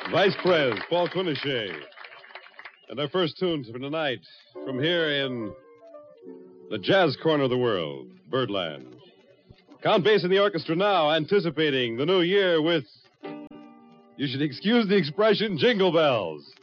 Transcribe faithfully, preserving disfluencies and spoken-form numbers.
Vice Pres, Paul Quinochet. And our first tune for tonight, from here in the jazz corner of the world, Birdland. Count Bass in the orchestra now, anticipating the new year with, you should excuse the expression, jingle bells.